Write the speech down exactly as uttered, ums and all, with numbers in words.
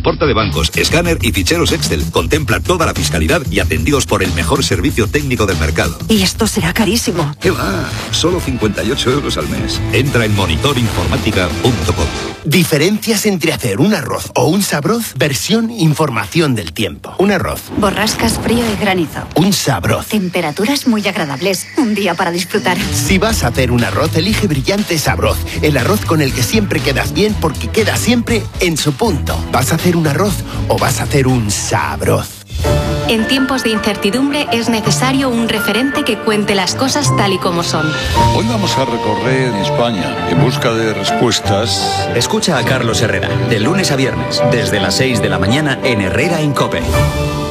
soporte de bancos, escáner y ficheros Excel. Contempla toda la fiscalidad y atendidos por el mejor servicio técnico del mercado. Y esto será carísimo. ¿Qué va? Solo cincuenta y ocho euros al mes. Entra en monitor informática punto com. Diferencias entre hacer un arroz o un sabroz, versión información del tiempo. Un arroz. Borrascas, frío y granizo. Un sabroz. Temperaturas muy agradables. Un día para disfrutar. Si vas a hacer un arroz, elige Brillante Sabroz. El arroz con el que siempre quedas bien porque queda siempre en su punto. ¿Vas a hacer un arroz o vas a hacer un sabroz? En tiempos de incertidumbre es necesario un referente que cuente las cosas tal y como son. Hoy vamos a recorrer España en busca de respuestas. Escucha a Carlos Herrera, de lunes a viernes, desde las seis de la mañana en Herrera en COPE.